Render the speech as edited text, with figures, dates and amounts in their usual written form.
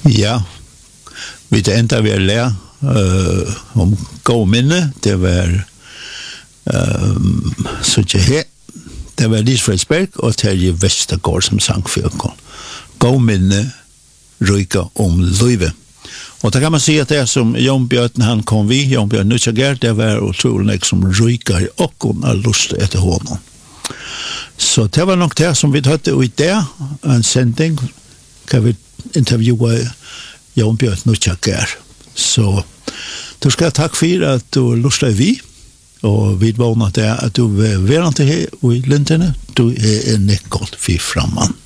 Ja, vi det enda vi lærer om god minne, det var så ikke her. Det var Lise Fredsberg og Terje Vestergaard som sang for oss. God minne, ryker om livet. Og da kan man si at det som Jon Bjørn han kom vi, Jon Bjørn Nutsjager, det var utrolig som ryker i okken av lust etter honom. Så det var nok det som vi hørte i det, en sending, kan vi intervjue Jon Bjørn Nutsjager. Så du skal takk for at du lustet vi, og vi vågner det at du vil være til her i lintene, du er en ekkert for framman.